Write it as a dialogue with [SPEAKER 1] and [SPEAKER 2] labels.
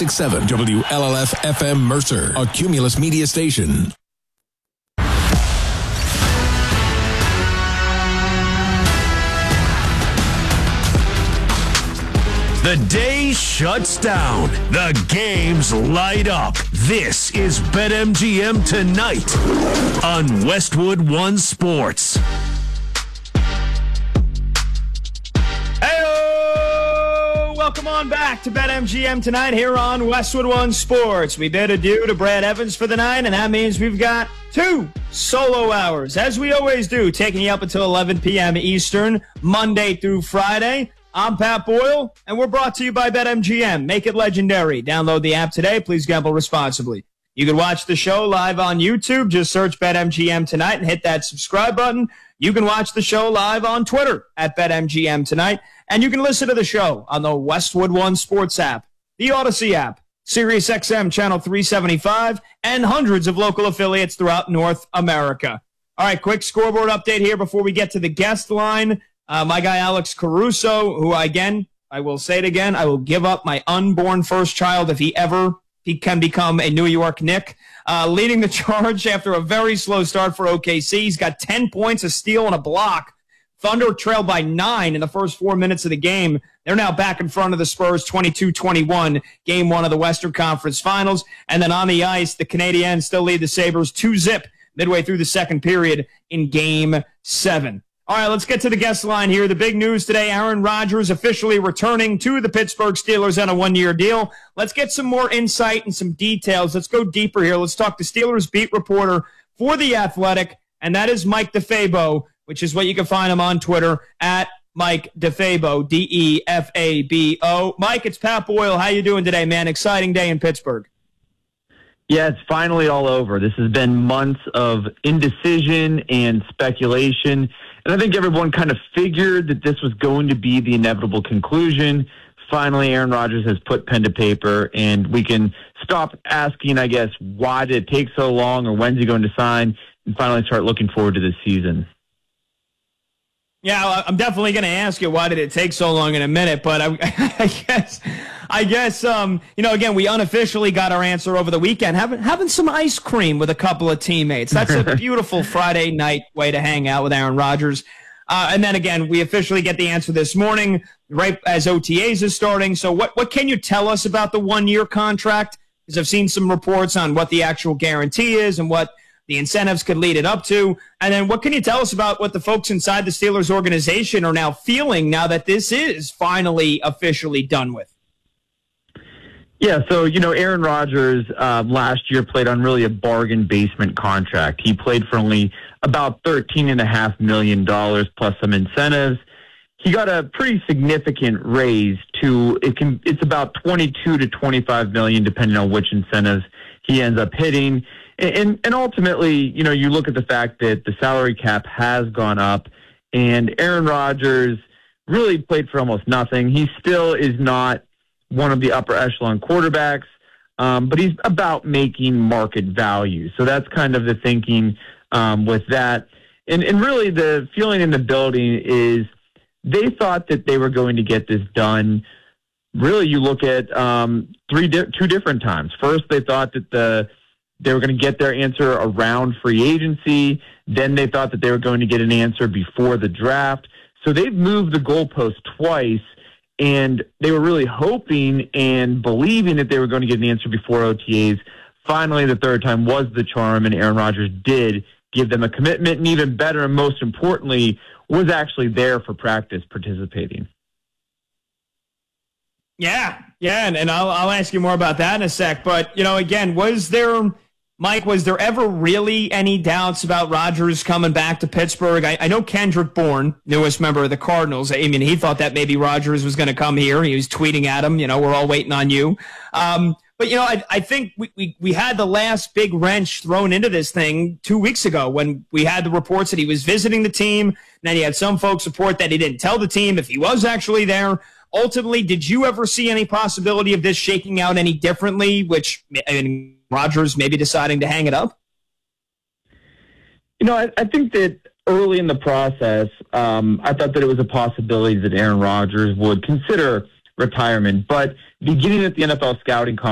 [SPEAKER 1] 96.7 WLLF FM Mercer, a Cumulus media station.
[SPEAKER 2] The day shuts down. The games light up. This is BetMGM Tonight on Westwood One Sports.
[SPEAKER 3] Hey-o! Welcome on back to BetMGM Tonight here on Westwood One Sports. We bid adieu to Brad Evans for the night, and that means we've got 2 solo hours, as we always do, taking you up until 11 p.m. Eastern, Monday through Friday. I'm Pat Boyle, and we're brought to you by BetMGM. Make it legendary. Download the app today. Please gamble responsibly. You can watch the show live on YouTube. Just search BetMGM Tonight and hit that subscribe button. You can watch the show live on Twitter at BetMGM Tonight. And you can listen to the show on the Westwood One Sports app, the Odyssey app, SiriusXM Channel 375, and hundreds of local affiliates throughout North America. All right, quick scoreboard update here before we get to the guest line. My guy Alex Caruso, who I will say it again, I will give up my unborn first child if he can become a New York Knick. Leading the charge after a very slow start for OKC. He's got 10 points, a steal, and a block. Thunder trailed by 9 in the first 4 minutes of the game. They're now back in front of the Spurs 22-21, game 1 of the Western Conference Finals. And then on the ice, the Canadiens still lead the Sabres 2-0 midway through the second period in game 7. All right, let's get to the guest line here. The big news today, Aaron Rodgers officially returning to the Pittsburgh Steelers on a 1-year deal. Let's get some more insight and some details. Let's go deeper here. Let's talk to Steelers beat reporter for The Athletic, and that is Mike DeFabo, which is what you can find him on Twitter, at Mike DeFabo, D-E-F-A-B-O. Mike, it's Pat Boyle. How you doing today, man? Exciting day in Pittsburgh.
[SPEAKER 4] Yeah, it's finally all over. This has been months of indecision and speculation. And I think everyone kind of figured that this was going to be the inevitable conclusion. Finally, Aaron Rodgers has put pen to paper, and we can stop asking, I guess, why did it take so long or when's he going to sign, and finally start looking forward to this season.
[SPEAKER 3] Yeah, I'm definitely going to ask you why did it take so long in a minute, but I guess, again, we unofficially got our answer over the weekend, having some ice cream with a couple of teammates. That's a beautiful Friday night way to hang out with Aaron Rodgers. And then again, we officially get the answer this morning, right as OTAs is starting. So what can you tell us about the 1-year contract? Because I've seen some reports on what the actual guarantee is and what the incentives could lead it up to. And then what can you tell us about what the folks inside the Steelers organization are now feeling now that this is finally officially done with?
[SPEAKER 4] Yeah, so, Aaron Rodgers last year played on really a bargain basement contract. He played for only about $13.5 million plus some incentives. He got a pretty significant raise it's about $22 to $25 million depending on which incentives he ends up hitting. And ultimately, you look at the fact that the salary cap has gone up, and Aaron Rodgers really played for almost nothing. He still is not one of the upper echelon quarterbacks, but he's about making market value. So that's kind of the thinking with that. And really the feeling in the building is they thought that they were going to get this done. Really, you look at two different times. First, they thought that they were going to get their answer around free agency. Then they thought that they were going to get an answer before the draft. So they've moved the goalpost twice, and they were really hoping and believing that they were going to get an answer before OTAs. Finally, the third time was the charm, and Aaron Rodgers did give them a commitment, and even better, and most importantly, was actually there for practice participating.
[SPEAKER 3] Yeah, and I'll ask you more about that in a sec. But, again, was there ever really any doubts about Rodgers coming back to Pittsburgh? I know Kendrick Bourne, newest member of the Cardinals, he thought that maybe Rodgers was going to come here. He was tweeting at him, we're all waiting on you. But, I think we had the last big wrench thrown into this thing 2 weeks ago when we had the reports that he was visiting the team. And then you had some folks report that he didn't tell the team if he was actually there. Ultimately, did you ever see any possibility of this shaking out any differently, Rodgers maybe deciding to hang it up?
[SPEAKER 4] I think that early in the process, I thought that it was a possibility that Aaron Rodgers would consider retirement. But beginning at the NFL scouting